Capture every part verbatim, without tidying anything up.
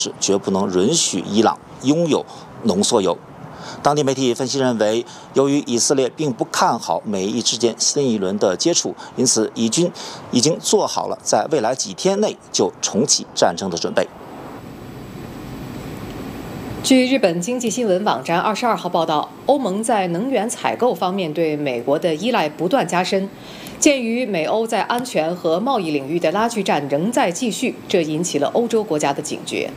是绝不能允许伊朗拥有浓缩铀。当地媒体分析认为，由于以色列并不看好美伊之间新一轮的接触，因此以军已经做好了在未来几天内就重启战争的准备。 据日本经济新闻网站二十二号报道，欧盟在能源采购方面对美国的依赖不断加深。鉴于美欧在安全和贸易领域的拉锯战仍在继续，这引起了欧洲国家的警觉。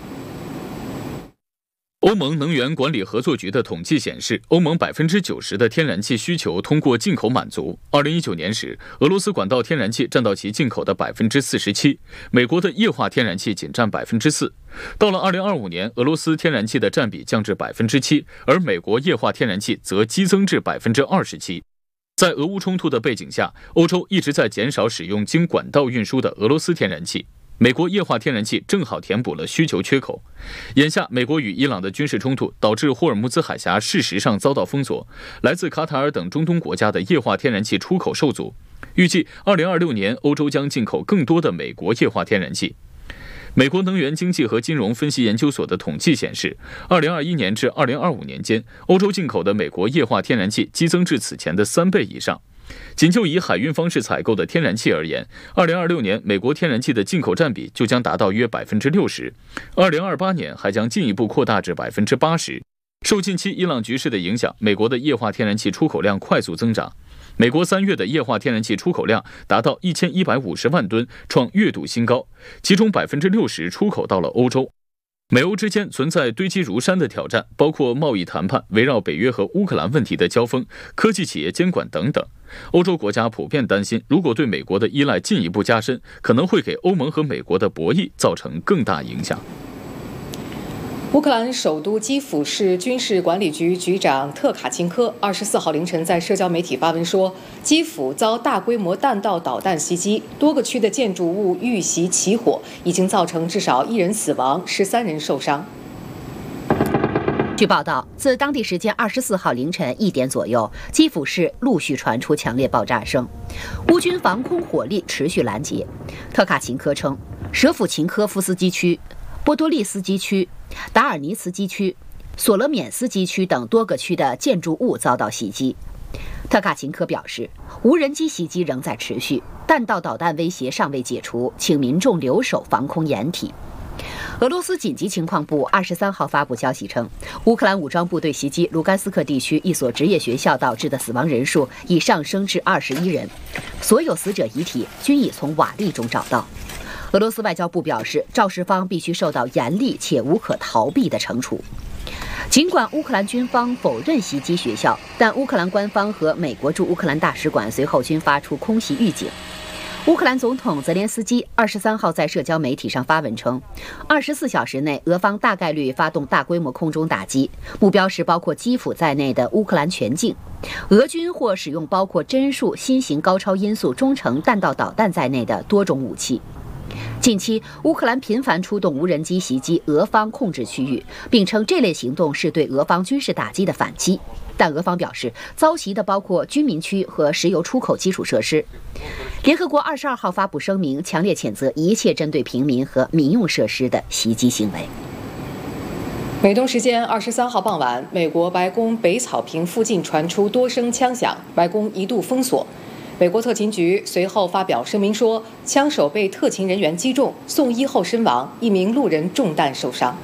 欧盟能源管理合作局的统计显示，欧盟百分之九十的天然气需求通过进口满足。二零一九年时，俄罗斯管道天然气占到其进口的百分之四十七，美国的液化天然气仅占百分之四。到了二零二五年，俄罗斯天然气的占比降至百分之七，而美国液化天然气则激增至百分之二十七。在俄乌冲突的背景下，欧洲一直在减少使用经管道运输的俄罗斯天然气。美国液化天然气正好填补了需求缺口。眼下，美国与伊朗的军事冲突导致霍尔木兹海峡事实上遭到封锁，来自卡塔尔等中东国家的液化天然气出口受阻。预计二零二六年，欧洲将进口更多的美国液化天然气。美国能源经济和金融分析研究所的统计显示，二零二一年至二零二五年间，欧洲进口的美国液化天然气激增至此前的三倍以上。仅就以海运方式采购的天然气而言，二零二六年美国天然气的进口占比就将达到约百分之六十，二零二八年还将进一步扩大至百分之八十。受近期伊朗局势的影响，美国的液化天然气出口量快速增长。美国三月的液化天然气出口量达到一千一百五十万吨，创月度新高，其中百分之六十出口到了欧洲。美欧之间存在堆积如山的挑战，包括贸易谈判、围绕北约和乌克兰问题的交锋、科技企业监管等等。欧洲国家普遍担心，如果对美国的依赖进一步加深，可能会给欧盟和美国的博弈造成更大影响。 乌克兰首都基辅市军事管理局局长特卡钦科二十四号凌晨在社交媒体发文说，基辅遭大规模弹道导弹袭击，多个区的建筑物遇袭起火，已经造成至少一人死亡，十三人受伤。 据报道，自当地时间二十四号凌晨一点左右，基辅市陆续传出强烈爆炸声，乌军防空火力持续拦截。特卡钦科称，舍甫琴科夫斯基区、波多利斯基区、达尔尼茨基区、索勒缅斯基区等多个区的建筑物遭到袭击。特卡钦科表示，无人机袭击仍在持续，弹道导弹威胁尚未解除，请民众留守防空掩体。俄罗斯紧急情况部二十三号发布消息称，乌克兰武装部队袭击卢甘斯克地区一所职业学校导致的死亡人数已上升至二十一人，所有死者遗体均已从瓦砾中找到。俄罗斯外交部表示，肇事方必须受到严厉且无可逃避的惩处。尽管乌克兰军方否认袭击学校，但乌克兰官方和美国驻乌克兰大使馆随后均发出空袭预警。乌克兰总统泽连斯基二十三号在社交媒体上发文称，二十四小时内俄方大概率发动大规模空中打击，目标是包括基辅在内的乌克兰全境。俄军或使用包括针数新型高超音速中程弹道导弹在内的多种武器。近期，乌克兰频繁出动无人机袭击俄方控制区域，并称这类行动是对俄方军事打击的反击。但俄方表示，遭袭的包括居民区和石油出口基础设施。联合国二十二号发布声明，强烈谴责一切针对平民和民用设施的袭击行为。 美东时间二十三号傍晚，美国白宫北草坪附近传出多声枪响，白宫一度封锁。美国特勤局随后发表声明说，枪手被特勤人员击中，送医后身亡，一名路人中弹受伤。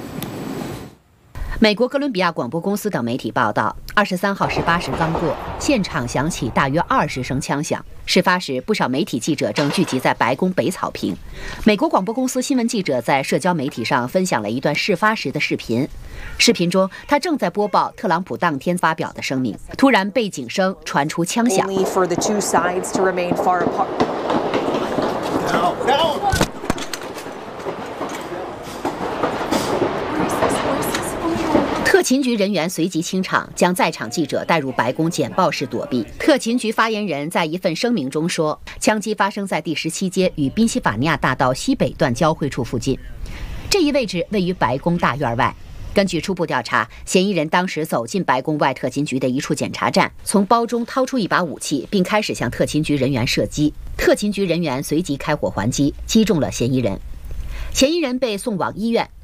美国哥伦比亚广播公司等媒体报道，二十三号十八时刚过，现场响起大约二十声枪响。事发时，不少媒体记者正聚集在白宫北草坪。美国广播公司新闻记者在社交媒体上分享了一段事发时的视频。视频中，他正在播报特朗普当天发表的声明，突然背景声传出枪响。特勤局人员随即清场，将在场记者带入白宫简报室躲避。特勤局发言人在一份声明中说，枪击发生在第十七街与宾夕法尼亚大道西北段交汇处附近，这一位置位于白宫大院外。根据初步调查，嫌疑人当时走进白宫外特勤局的一处检查站，从包中掏出一把武器，并开始向特勤局人员射击。特勤局人员随即开火还击，击中了嫌疑人。嫌疑人被送往医院，